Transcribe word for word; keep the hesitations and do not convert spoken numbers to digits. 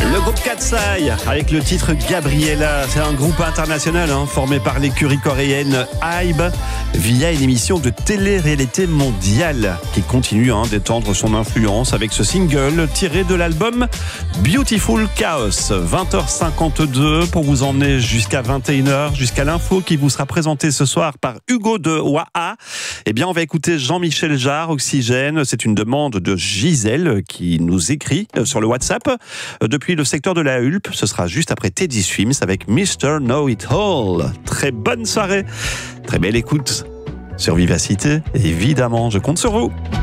Le groupe Katsai avec le titre Gabriella, c'est un groupe international hein, formé par l'écurie coréenne Hybe via une émission de télé-réalité mondiale qui continue hein, d'étendre son influence avec ce single tiré de l'album Beautiful Chaos. vingt heures cinquante-deux pour vous emmener jusqu'à vingt et une heures, jusqu'à l'info qui vous sera présentée ce soir par Hugo de Waha. Eh bien, on va écouter Jean-Michel Jarre, Oxygène. C'est une demande de Gisèle qui nous écrit sur le WhatsApp depuis le secteur de la Hulpe. Ce sera juste après Teddy Swims avec mister Know It All. Très bonne soirée, très belle écoute sur Vivacité. Évidemment, je compte sur vous.